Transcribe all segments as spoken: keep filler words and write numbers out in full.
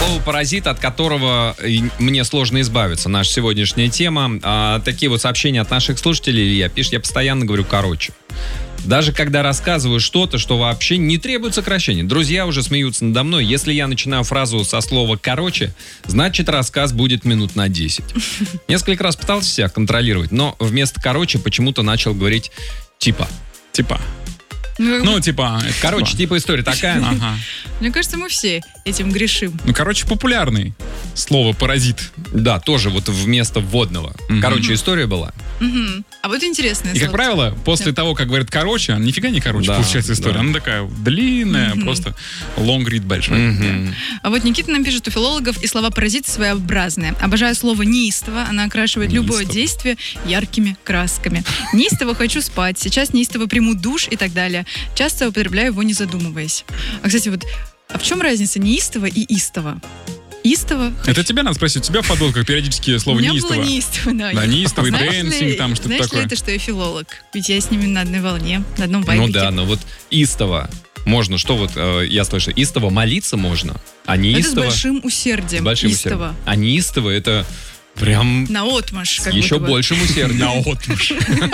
Слово «паразит», от которого мне сложно избавиться. Наша сегодняшняя тема. А, такие вот сообщения от наших слушателей. Илья пишет, я постоянно говорю «короче». Даже когда рассказываю что-то, что вообще не требует сокращения. Друзья уже смеются надо мной. Если я начинаю фразу со слова «короче», значит, рассказ будет минут на десять. Несколько раз пытался себя контролировать, но вместо «короче» почему-то начал говорить «типа». Типа. Ну, ну типа... Короче, типа история такая. Ага. Мне кажется, мы все этим грешим. Ну, короче, популярный слово «паразит». Да, тоже вот вместо вводного. Мгм. Короче, история была. Мгм. А вот интересное И, как слово. правило, после Да. того, как говорят «короче», она нифига не короче Да, получается история. да. Она такая длинная, Мгм. просто long read большой. Мгм. А вот Никита нам пишет, у филологов и слова «паразит» своеобразные. Обожаю слово «неистово». Она окрашивает любое Неистово. действие яркими красками. Неистово хочу спать, сейчас неистово приму душ и так далее. Часто употребляю его, не задумываясь. А, кстати, вот, а в чем разница неистово и истово? Истово. Это тебя надо спросить. У тебя в подводках периодически У слово меня «неистово». было неистово, да. Да, неистовый Знаешь дэнсинг, ли- там что-то знаешь такое. ли это, что я филолог? Ведь я с ними на одной волне, на одном вайбике. Ну да, но вот истово можно, что вот э, я слышу, истово молиться можно, а не Это с истово... большим усердием. с большим истово. усердием. А неистово это прям Наотмашь, с как еще будто бы. большим усердием. Наотмашь.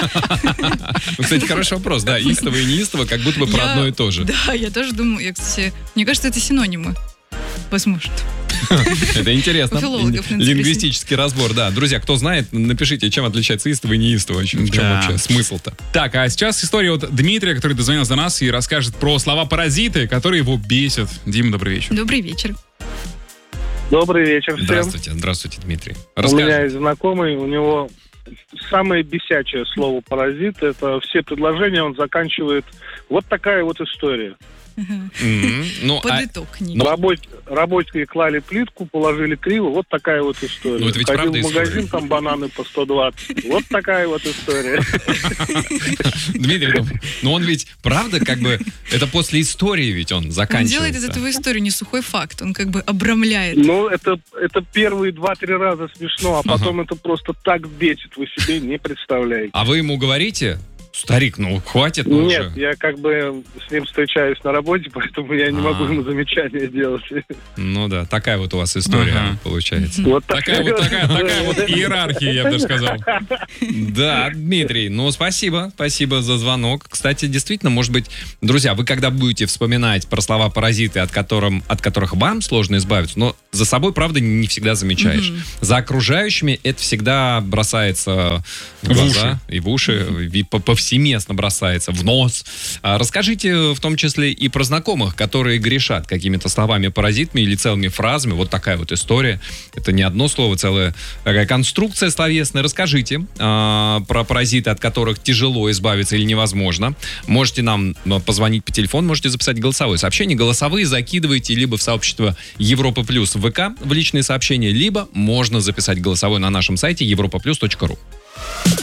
Ну, кстати, хороший вопрос, да, истово и неистово как будто бы про Я- одно и то же. Да, я тоже думаю, я, кстати, мне кажется, это синонимы. Возможно. Это интересно. У филологов надо Лингвистический разбор, да. Друзья, кто знает, напишите, чем отличается истово и неистово. В чем Да. вообще смысл-то? Так, а сейчас история от Дмитрия, который дозвонился до нас и расскажет про слова «паразиты», которые его бесят. Дима, добрый вечер. Добрый вечер. Добрый вечер всем. Здравствуйте, здравствуйте, Дмитрий. У меня Расскажите. есть знакомый, у него самое бесячее слово «паразит». Это все предложения он заканчивает. Вот такая вот история. Ага. М, Ну, Под а- итог книги. Но- Рабоч- Рабочие клали плитку, положили криво. Вот такая вот история. Ну, это ведь Ходил правда в магазин, история. там бананы по сто двадцать. Вот такая вот история. Дмитрий, ну, ну он ведь, правда, как бы, это после истории ведь он Он заканчивается. делает из этого историю не сухой факт, он как бы обрамляет. Ну, это, это первые два-три раза смешно, а потом это просто так бесит, вы себе не представляете. А вы ему говорите, старик, ну хватит, ну Нет, уже. я как бы с ним встречаюсь на работе, поэтому я не могу А. ему замечания делать. Ну да, такая вот у вас история Ага. получается. Вот Такая вот, такая, такая вот иерархия, я бы даже сказал. Да, Дмитрий, ну спасибо, спасибо за звонок. Кстати, действительно, может быть, друзья, вы когда будете вспоминать про слова «паразиты», от, которым, от которых вам сложно избавиться, но за собой, правда, не всегда замечаешь. Мгм. За окружающими это всегда бросается в В глаза и в уши, и по- повсеместно бросается в нос. А расскажите в том числе и про знакомых, которые грешат какими-то словами паразитами или целыми фразами. Вот такая вот история. Это не одно слово, целая такая конструкция словесная. Расскажите а, про паразиты, от которых тяжело избавиться или невозможно. Можете нам а, позвонить по телефону, можете записать голосовое сообщение. Голосовые закидывайте либо в сообщество Европа Плюс в ВК в личные сообщения, либо можно записать голосовое на нашем сайте европа плюс точка ру.